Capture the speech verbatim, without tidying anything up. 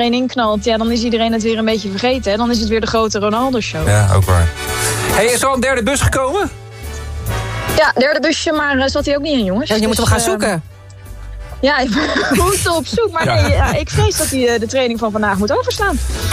inknalt, ja, dan is iedereen het weer een beetje vergeten. Hè? Dan is het weer de grote Ronaldo-show. Ja, ook waar. Hey, is er al een derde bus gekomen? Ja, derde busje, maar uh, zat hij ook niet in, jongens. Ja, je moet dus, hem gaan uh, zoeken. Ja, ik moet op zoek. Maar Ja. nee, ja, ik vrees dat hij uh, de training van vandaag moet overslaan.